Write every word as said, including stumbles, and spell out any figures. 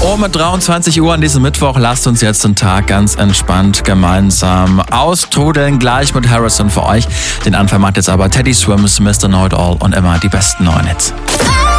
Oh, mit dreiundzwanzig Uhr an diesem Mittwoch lasst uns jetzt den Tag ganz entspannt gemeinsam austrudeln. Gleich mit Harrison für euch. Den Anfang macht jetzt aber Teddy Swims, Mister Know It All und immer die besten neuen Hits.